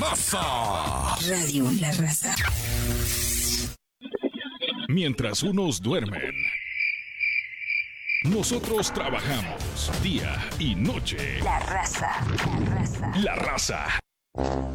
Raza. Radio La Raza. Mientras unos duermen, nosotros trabajamos día y noche. La Raza. La Raza. La Raza.